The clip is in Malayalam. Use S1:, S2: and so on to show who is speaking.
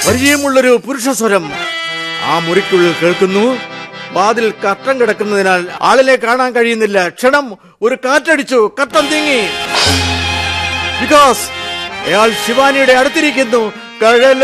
S1: പരിചയമുള്ളൊരു പുരുഷ സ്വരം ആ മുറിക്കുള്ളിൽ കേൾക്കുന്നു. വാതിൽ കർട്ടൻ കിടക്കുന്നതിനാൽ ആളിനെ കാണാൻ കഴിയുന്നില്ല. ക്ഷണം ഒരു കാറ്റടിച്ചു, കർട്ടൻ നീങ്ങി. ബിക്കോസ് അയാൾ ശിവാനിയുടെ അടുത്തിരിക്കുന്നു.